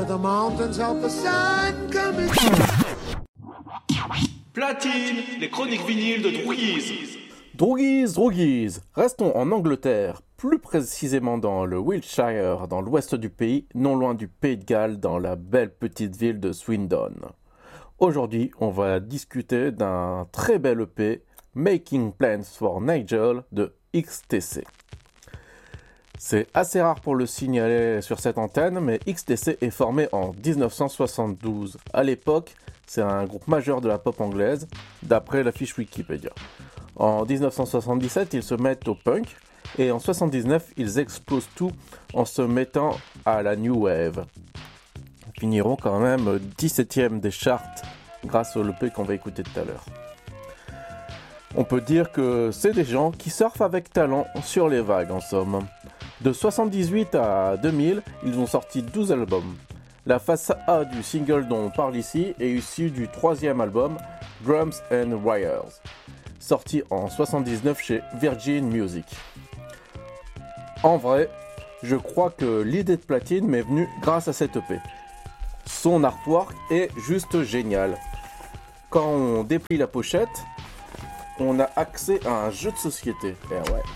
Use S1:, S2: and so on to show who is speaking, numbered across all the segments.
S1: the mountains help the sun come in.
S2: Platine, les chroniques vinyles de Droogies.
S3: Droogies. Restons en Angleterre, plus précisément dans le Wiltshire, dans l'ouest du pays, non loin du Pays de Galles, dans la belle petite ville de Swindon. Aujourd'hui, on va discuter d'un très bel EP, Making Plans for Nigel, de XTC. C'est assez rare pour le signaler sur cette antenne, mais XTC est formé en 1972. À l'époque, c'est un groupe majeur de la pop anglaise, d'après la fiche Wikipédia. En 1977, ils se mettent au punk, et en 1979, ils explosent tout en se mettant à la New Wave. Ils finiront quand même 17e des charts grâce au EP qu'on va écouter tout à l'heure. On peut dire que c'est des gens qui surfent avec talent sur les vagues en somme. De 1978 à 2000, ils ont sorti 12 albums. La face A du single dont on parle ici est issue du troisième album, Drums and Wires, sorti en 1979 chez Virgin Music. En vrai, je crois que l'idée de Platine m'est venue grâce à cette EP. Son artwork est juste génial. Quand on déplie la pochette, on a accès à un jeu de société. Et ouais.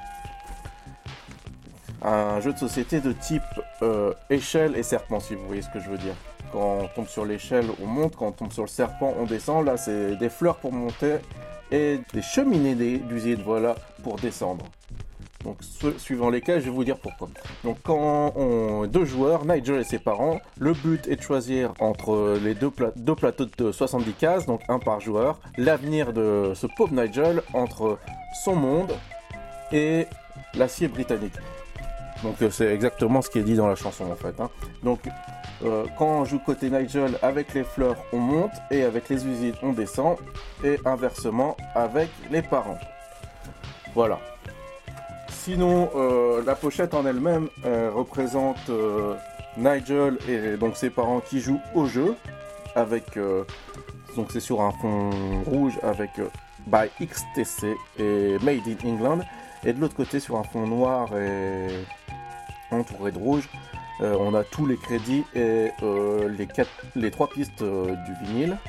S3: Un jeu de société de type échelle et serpent, si vous voyez ce que je veux dire. Quand on tombe sur l'échelle, on monte. Quand on tombe sur le serpent, on descend. Là, c'est des fleurs pour monter et des cheminées d'usine, voilà, pour descendre. Donc, suivant lesquels, je vais vous dire pourquoi. Donc, quand on deux joueurs, Nigel et ses parents, le but est de choisir entre les deux plateaux de 70 cases, donc un par joueur, l'avenir de ce pauvre Nigel entre son monde et l'acier britannique. Donc, c'est exactement ce qui est dit dans la chanson, en fait. Hein. Donc, quand on joue côté Nigel, avec les fleurs, on monte, et avec les usines, on descend, et inversement, avec les parents. Voilà. Sinon, la pochette en elle-même représente Nigel et donc ses parents qui jouent au jeu avec donc c'est sur un fond rouge avec by XTC et Made in England, et de l'autre côté sur un fond noir et entouré de rouge, on a tous les crédits et les trois pistes du vinyle.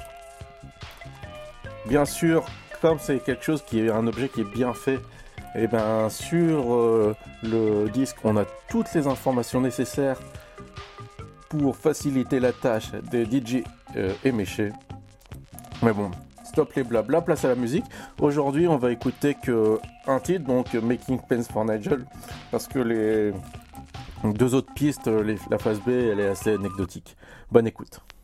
S3: Bien sûr, comme c'est quelque chose qui est un objet qui est bien fait, et bien sur le disque, on a toutes les informations nécessaires pour faciliter la tâche des DJ éméchés. Mais bon, stop les blabla, place à la musique. Aujourd'hui, on va écouter qu'un titre, donc Making Plans for Nigel, parce que les deux autres pistes, la phase B, elle est assez anecdotique. Bonne écoute.